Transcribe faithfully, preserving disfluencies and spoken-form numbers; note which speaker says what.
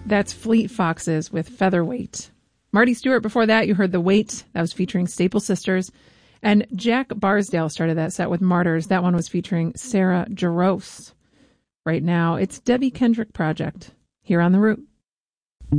Speaker 1: That's Fleet Foxes with Featherweight. Marty Stewart, before that, you heard The Weight. That was featuring Staple Sisters. And Jack Barsdale started that set with Martyrs. That one was featuring Sarah Jarosz. Right now, it's Debbie Kendrick Project here on The Root.